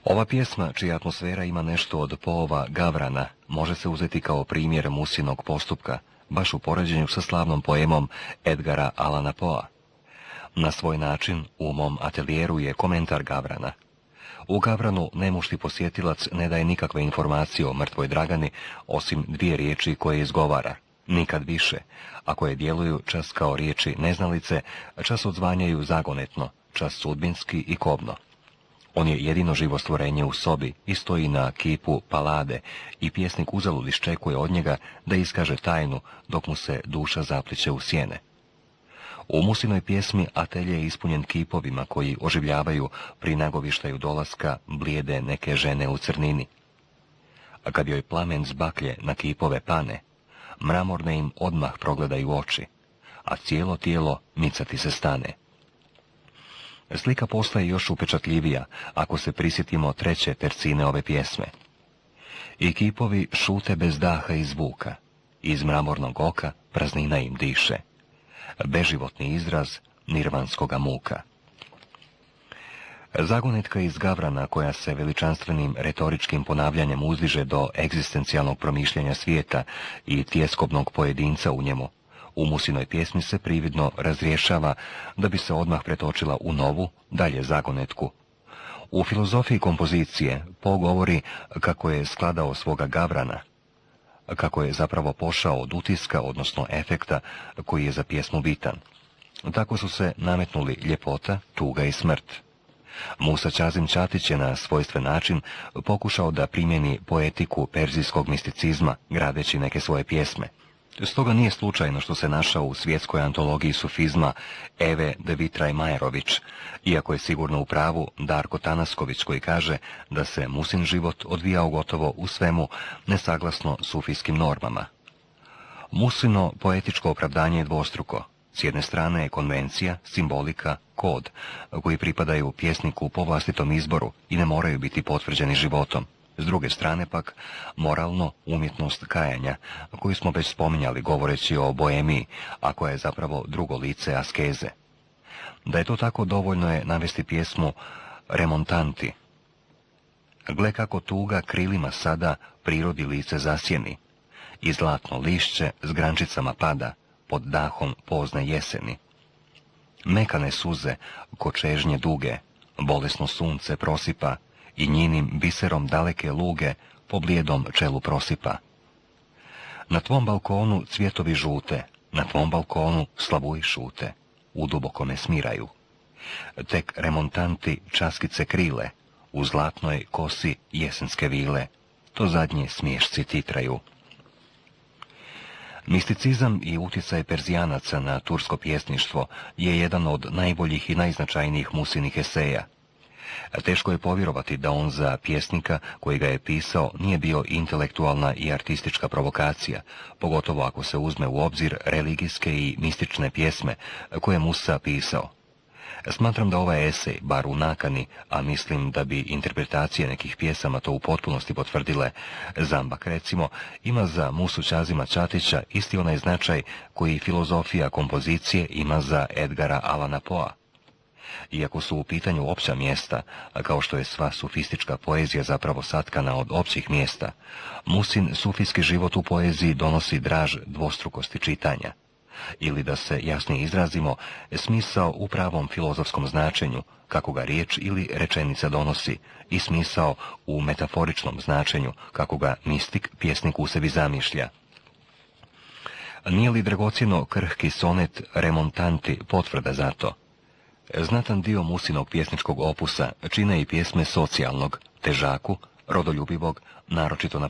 Ova pjesma, čija atmosfera ima nešto od Poova Gavrana, može se uzeti kao primjer Musinog postupka, baš u poređenju sa slavnom poemom Edgara Allana Poea. Na svoj način, u mom atelijeru je komentar Gavrana. U Gavranu nemušti posjetilac ne daje nikakve informacije o mrtvoj Dragani, osim dvije riječi koje izgovara, nikad više, a koje djeluju čas kao riječi neznalice, čas odzvanjaju zagonetno, čas sudbinski i kobno. On je jedino živo stvorenje u sobi i stoji na kipu Palade i pjesnik uzalud iščekuje od njega da iskaže tajnu dok mu se duša zapliće u sjene. U Musinoj pjesmi atelje je ispunjen kipovima koji oživljavaju pri nagovištaju dolaska blijede neke žene u crnini. A kad joj plamen z baklje na kipove pane, mramorne im odmah progledaju oči, a cijelo tijelo micati se stane. Slika postaje još upečatljivija ako se prisjetimo treće tercine ove pjesme. I kipovi šute bez daha i zvuka, iz mramornog oka praznina im diše, beživotni izraz nirvanskoga muka. Zagonetka iz Gavrana, koja se veličanstvenim retoričkim ponavljanjem uzdiže do egzistencijalnog promišljanja svijeta i tjeskobnog pojedinca u njemu, u Musinoj pjesmi se prividno razrješava da bi se odmah pretočila u novu, dalje zagonetku. U filozofiji kompozicije Poe govori kako je skladao svoga Gavrana, kako je zapravo pošao od utiska, odnosno efekta, koji je za pjesmu bitan. Tako su se nametnuli ljepota, tuga i smrt. Musa Kazim Čatić je na svojstven način pokušao da primjeni poetiku perzijskog misticizma, gradeći neke svoje pjesme. Stoga nije slučajno što se našao u svjetskoj antologiji sufizma Eve de Vitraj Majerović, iako je sigurno u pravu Darko Tanasković koji kaže da se Musin život odvijao gotovo u svemu nesaglasno sufijskim normama. Musino poetičko opravdanje je dvostruko. S jedne strane je konvencija, simbolika, kod, koji pripadaju pjesniku po vlastitom izboru i ne moraju biti potvrđeni životom. S druge strane pak, moralno umjetnost kajanja, koju smo već spominjali govoreći o boemiji, a koja je zapravo drugo lice askeze. Da je to tako, dovoljno je navesti pjesmu Remontanti. Gle kako tuga krilima sada prirodi lice zasjeni, i zlatno lišće s grančicama pada pod dahom pozne jeseni. Mekane suze, ko čežnje duge, bolesno sunce prosipa, i njinim biserom daleke luge po blijedom čelu prosipa. Na tvom balkonu cvjetovi žute, na tvom balkonu slavuji šute, u dubokome smiraju. Tek remontanti časkice krile, u zlatnoj kosi jesenske vile, to zadnje smješci titraju. Misticizam i utjecaj Perzijanaca na tursko pjesništvo je jedan od najboljih i najznačajnijih Musinih eseja. Teško je povjerovati da on za pjesnika koji ga je pisao nije bio intelektualna i artistička provokacija, pogotovo ako se uzme u obzir religijske i mistične pjesme koje Musa pisao. Smatram da ovaj esej, bar u nakani, a mislim da bi interpretacije nekih pjesama to u potpunosti potvrdile, Zambak recimo, ima za Musu Kazima Čatića isti onaj značaj koji filozofija kompozicije ima za Edgara Allana Poea. Iako su u pitanju opća mjesta, kao što je sva sufistička poezija zapravo satkana od općih mjesta, Musin sufijski život u poeziji donosi draž dvostrukosti čitanja. Ili da se jasnije izrazimo, smisao u pravom filozofskom značenju, kako ga riječ ili rečenica donosi, i smisao u metaforičnom značenju, kako ga mistik, pjesnik u sebi zamišlja. Nije li dragocjeno krhki sonet Remontanti potvrda za to? Znatan dio Musinog pjesničkog opusa čine i pjesme socijalnog, težaku, rodoljubivog, naročito na